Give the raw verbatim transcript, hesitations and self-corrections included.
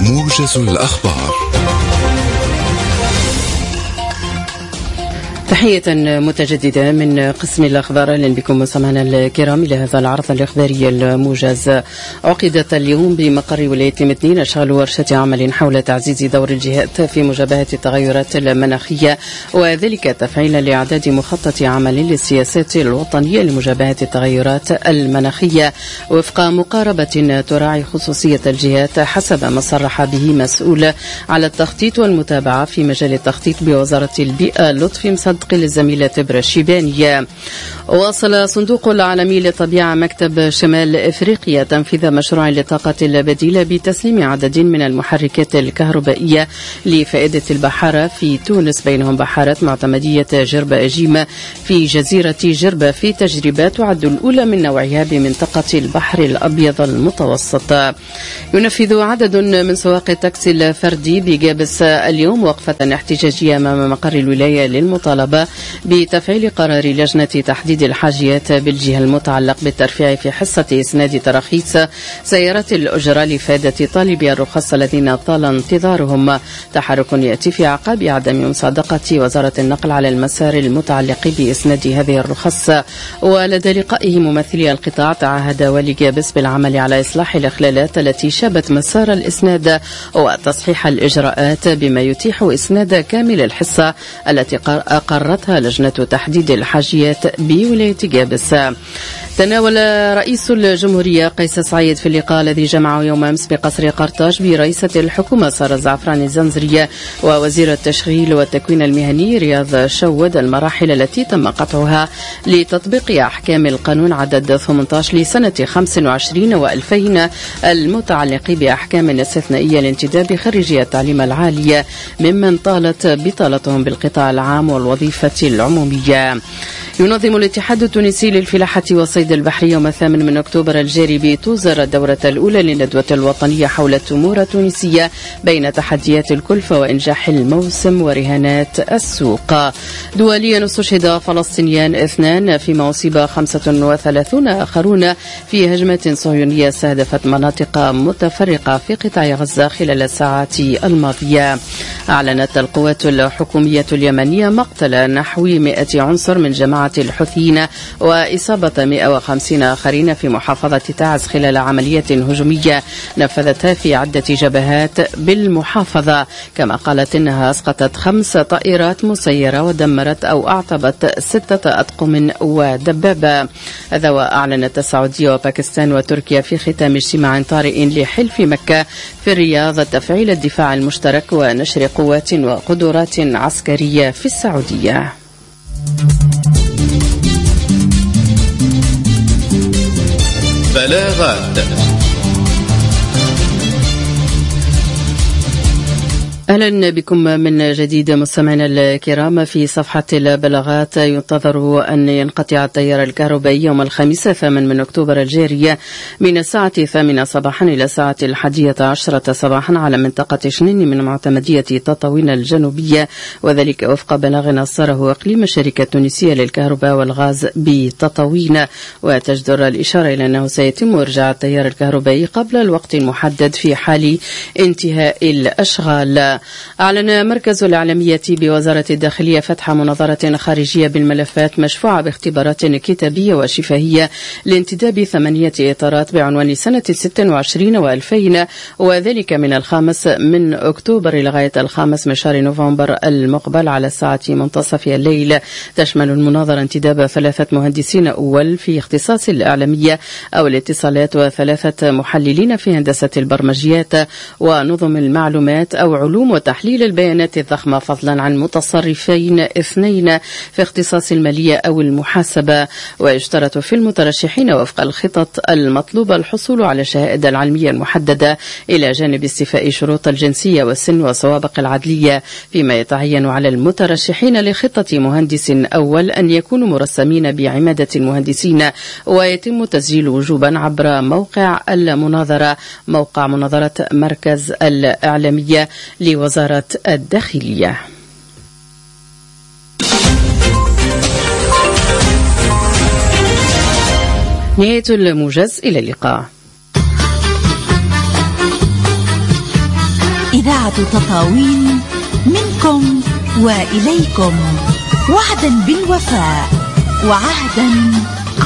موجز الأخبار. تحية متجددة من قسم الأخبار. أهلا بكم مستمعينا الكرام إلى هذا العرض الإخباري الموجز. عقدت اليوم بمقر ولاية متنين أشغال ورشة عمل حول تعزيز دور الجهات في مجابهة التغيرات المناخية، وذلك تفعيلا لإعداد مخطط عمل للسياسات الوطنية لمجابهة التغيرات المناخية وفق مقاربة تراعي خصوصية الجهات حسب ما صرح به مسؤول على التخطيط والمتابعة في مجال التخطيط بوزارة البيئة لطفي مصدق للزميلة تبرة الشيبانية. واصل صندوق العالمي للطبيعة مكتب شمال إفريقيا تنفيذ مشروع للطاقة البديلة بتسليم عدد من المحركات الكهربائية لفائدة البحارة في تونس، بينهم بحارة معتمدية جربة أجيمة في جزيرة جربة في تجربة تعد الأولى من نوعها بمنطقة البحر الأبيض المتوسط. ينفذ عدد من سواق التاكسي الفردي بجابس اليوم وقفة احتجاجية أمام مقر الولاية للمطالبة بتفعيل قرار لجنة تحديد الحاجيات بالجهة المتعلق بالترفيع في حصة إسناد تراخيص سيارات الأجرة لفائدة طالبي الرخص الذين طال انتظارهم. تحرك يأتي في أعقاب عدم مصادقة وزارة النقل على المسار المتعلق بإسناد هذه الرخص. ولدى لقائه ممثلي القطاع تعهد والي جابس بالعمل على إصلاح الإخلالات التي شابت مسار الإسناد وتصحيح الإجراءات بما يتيح إسناد كامل الحصة التي أقرتها لجنة تحديد الحاجيات بولاية جابس. تناول رئيس الجمهورية قيس سعيد في اللقاء الذي جمعه يوم أمس بقصر قرطاج برئيسة الحكومة سارة الزعفراني الزنزرية ووزير التشغيل والتكوين المهني رياض شود المراحل التي تم قطعها لتطبيق أحكام القانون عدد ثمانية عشر لسنة خمسة وعشرين وألفين المتعلق بأحكام استثنائية لانتداب خريجي التعليم العالي ممن طالت بطالتهم بالقطاع العام والوظيفة العمومية. ينظم الاتحاد التونسي للفلاحة والصيد البحري يوم الثامن من أكتوبر الجاري بتوزر الدورة الأولى للندوة الوطنية حول التمور التونسية بين تحديات الكلفة وإنجاح الموسم ورهانات السوق. دوليا استشهد فلسطينيان اثنان فيما أصيب خمسة وثلاثون آخرون في هجمة صهيونية استهدفت مناطق متفرقة في قطاع غزة خلال الساعات الماضية. أعلنت القوات الحكومية اليمنية مقتل نحو مئة عنصر من جماعة الحوثيين وإصابة مئة وخمسين آخرين في محافظة تعز خلال عملية هجومية نفذتها في عدة جبهات بالمحافظة. كما قالت إنها أسقطت خمس طائرات مسيرة ودمرت أو أعطبت ستة أطقم ودبابة. هذا وأعلنت السعودية وباكستان وتركيا في ختام اجتماع طارئ لحلف مكة في الرياض تفعيل الدفاع المشترك ونشر قوات وقدرات عسكرية في السعودية. بلاغات. أهلا بكم من جديد مستمعينا الكرام. في صفحة البلاغات ينتظر أن ينقطع التيار الكهربائي يوم الخميس الثامن من أكتوبر الجارية من الساعة الثامنة صباحا إلى الساعة الحادية عشرة صباحا على منطقة شنين من معتمدية تطاوين الجنوبية، وذلك وفق بلاغ نصره إقليم الشركة التونسية للكهرباء والغاز بتطاوين. وتجدر الإشارة إلى أنه سيتم إرجاع التيار الكهربائي قبل الوقت المحدد في حال انتهاء الأشغال. أعلن مركز الإعلامية بوزارة الداخلية فتح مناظرة خارجية بالملفات مشفوعة باختبارات كتابية وشفهية لانتداب ثمانية إطارات بعنوان سنة ست وعشرين وألفين، وذلك من الخامس من أكتوبر لغاية الخامس من شهر نوفمبر المقبل على الساعة منتصف الليل. تشمل المناظرة انتداب ثلاثة مهندسين أول في اختصاص الإعلامية أو الاتصالات وثلاثة محللين في هندسة البرمجيات ونظم المعلومات أو علوم وتحليل البيانات الضخمة، فضلا عن متصرفين اثنين في اختصاص المالية أو المحاسبة. ويشترط في المترشحين وفق الخطط المطلوبة الحصول على الشهادة العلمية المحددة إلى جانب استيفاء شروط الجنسية والسن والسوابق العدلية، فيما يتعين على المترشحين لخطة مهندس أول أن يكونوا مرسمين بعمادة المهندسين، ويتم تسجيل وجوبا عبر موقع المناظرة، موقع مناظرة مركز الإعلامية لوزارة الداخلية. نهاية الموجز، إلى اللقاء. إذاعة تطاوين منكم وإليكم، وعدا بالوفاء وعهدا